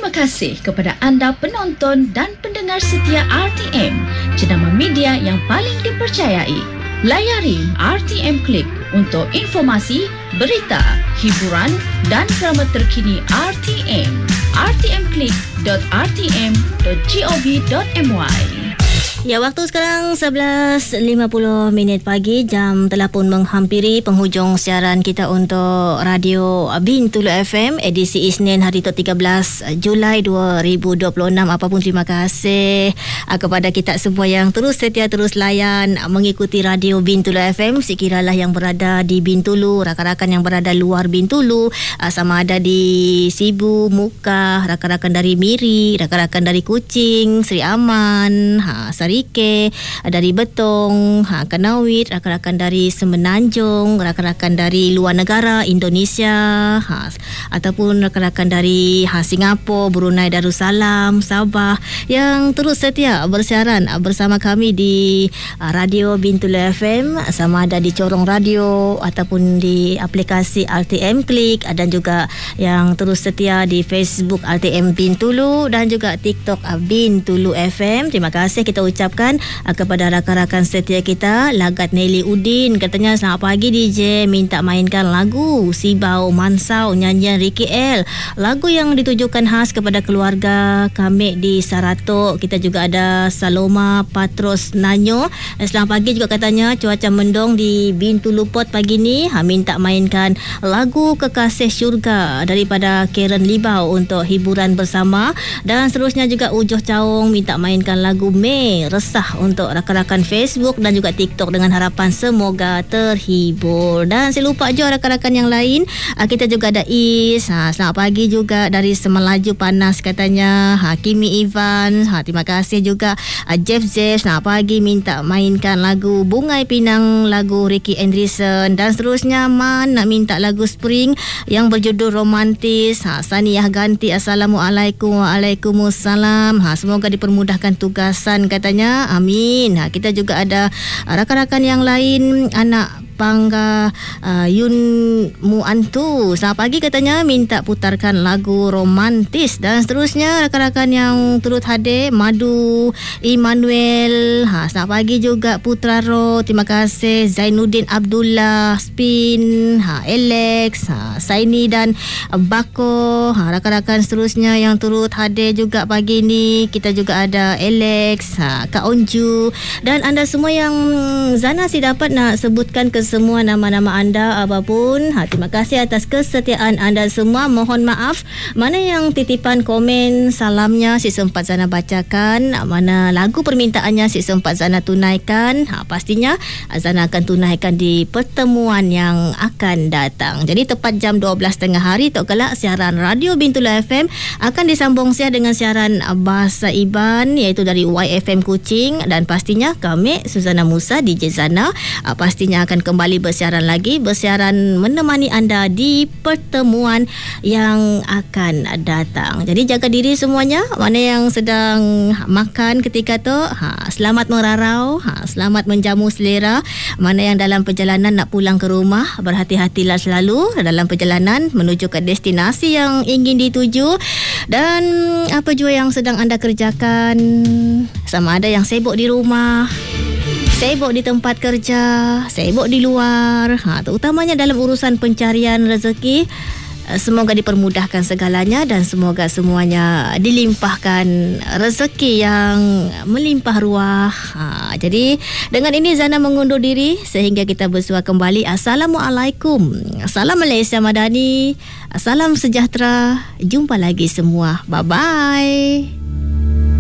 Terima kasih kepada anda penonton dan pendengar setia RTM, jenama media yang paling dipercayai. Layari RTM Click untuk informasi, berita, hiburan dan drama terkini RTM. rtmclick.rtm.gov.my. Ya, waktu sekarang 11.50 pagi. Jam telah pun menghampiri penghujung siaran kita untuk Radio Bintulu FM edisi Isnin hari 13 Julai 2026. Apapun terima kasih kepada kita semua yang terus setia, terus layan mengikuti Radio Bintulu FM. Sekiralah yang berada di Bintulu, rakan-rakan yang berada luar Bintulu, sama ada di Sibu, Mukah, rakan-rakan dari Miri, rakan-rakan dari Kuching, Seri Aman, Sarike, dari Betong, Kanawit, rakan-rakan dari Semenanjung, rakan-rakan dari luar negara, Indonesia, ataupun rakan-rakan dari Singapura, Brunei Darussalam, Sabah yang terus setia bersiaran bersama kami di Radio Bintulu FM, sama ada di corong radio ataupun di aplikasi RTM Click, dan juga yang terus setia di Facebook RTM Bintulu dan juga TikTok Bintulu FM. Terima kasih kita ucapkan kepada rakan-rakan setia kita. Lagat Nelly Udin katanya, selamat pagi DJ, minta mainkan lagu Sibau Mansau nyanyian Ricky L, lagu yang ditujukan khas kepada keluarga kami di Saratok. Kita juga ada Saloma Patros Nanyo, selamat pagi juga katanya, cuaca mendung di Bintulu Port pagi ni, minta mainkan lagu Kekasih Syurga daripada Karen Libau untuk hiburan bersama. Dan seterusnya juga Ujoh Caung minta mainkan lagu Mei Resah untuk rakan-rakan Facebook dan juga TikTok dengan harapan semoga terhibur. Dan saya lupa juga rakan-rakan yang lain, kita juga ada Is, selamat pagi juga dari Semelaju Panas katanya, Kimi Ivan, terima kasih juga. Jeff, selamat pagi, minta mainkan lagu Bungai Pinang, lagu Ricky Anderson. Dan seterusnya Man nak minta lagu Spring yang berjudul Romantis. Saniyah Ganti, Assalamualaikum. Waalaikumsalam. Semoga dipermudahkan tugasan katanya, amin. Kita juga ada rakan-rakan yang lain, anak Pangga Yun Muantu, selamat pagi katanya, minta putarkan lagu Romantis. Dan seterusnya rakan-rakan yang turut hadir, Madu Immanuel, selamat pagi juga Putra Ro, terima kasih. Zainuddin Abdullah, Spin, Alex, Saini dan Bako, rakan-rakan seterusnya yang turut hadir juga pagi ni. Kita juga ada Alex, Kak Onju, dan anda semua yang Zana si dapat nak sebutkan ke semua nama-nama anda apapun. Terima kasih atas kesetiaan anda semua. Mohon maaf mana yang titipan komen salamnya si sempat Zana bacakan, mana lagu permintaannya si sempat Zana tunaikan. Pastinya Zana akan tunaikan di pertemuan yang akan datang. Jadi tepat jam 12.30 hari tok kelak siaran Radio Bintulu FM akan disambung siar dengan siaran Bahasa Iban, iaitu dari YFM Kuching, dan pastinya kami Suzana Musa DJ Zana pastinya akan kembali bersiaran lagi, bersiaran menemani anda di pertemuan yang akan datang. Jadi jaga diri semuanya, mana yang sedang makan ketika tu, selamat merarau, selamat menjamu selera. Mana yang dalam perjalanan nak pulang ke rumah, berhati-hatilah selalu dalam perjalanan menuju ke destinasi yang ingin dituju. Dan apa jua yang sedang anda kerjakan, sama ada yang sibuk di rumah, sibuk di tempat kerja, sibuk di luar, terutamanya dalam urusan pencarian rezeki, semoga dipermudahkan segalanya dan semoga semuanya dilimpahkan rezeki yang melimpah ruah. Jadi dengan ini Zana mengundur diri sehingga kita bersua kembali. Assalamualaikum. Salam Malaysia Madani. Salam sejahtera. Jumpa lagi semua. Bye-bye.